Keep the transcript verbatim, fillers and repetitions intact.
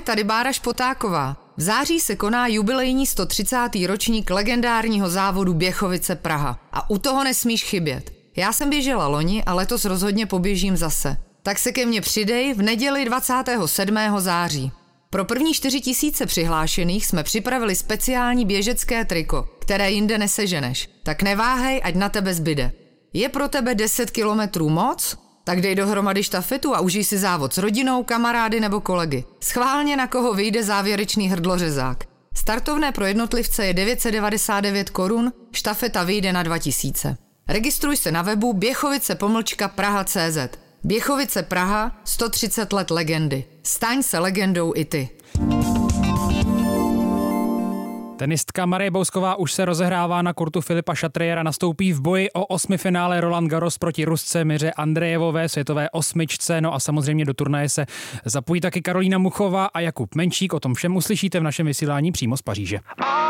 tady Bára Špotáková. V září se koná jubilejní sto třicátý ročník legendárního závodu Běchovice Praha. A u toho nesmíš chybět. Já jsem běžela loni a letos rozhodně poběžím zase. Tak se ke mně přidej v neděli dvacátého sedmého září. Pro první čtyři tisíce přihlášených jsme připravili speciální běžecké triko, které jinde neseženeš. Tak neváhej, ať na tebe zbyde. Je pro tebe deset kilometrů moc? Tak dej dohromady štafetu a užij si závod s rodinou, kamarády nebo kolegy. Schválně, na koho vyjde závěrečný hrdlořezák. Startovné pro jednotlivce je devět set devadesát devět korun, štafeta vyjde na dva tisíce. Registruj se na webu běchovice pomlčka praha tečka cé zet. Běchovice Praha, sto třicet let legendy. Staň se legendou i ty. Tenistka Marie Bousková už se rozehrává na kurtu Filipa Chatriera, nastoupí v boji o osmifinále Roland Garros proti Rusce Miře Andrejevové, světové osmičce, no a samozřejmě do turnaje se zapojí taky Karolína Muchová a Jakub Menšík, o tom všem uslyšíte v našem vysílání přímo z Paříže.